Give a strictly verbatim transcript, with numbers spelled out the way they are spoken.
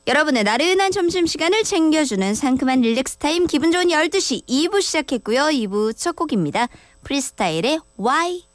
여러분의 나른한 점심시간을 챙겨주는 상큼한 릴렉스 타임 기분 좋은 열두 시 이 부 시작했고요. 이 부 첫 곡입니다. 프리스타일의 Why?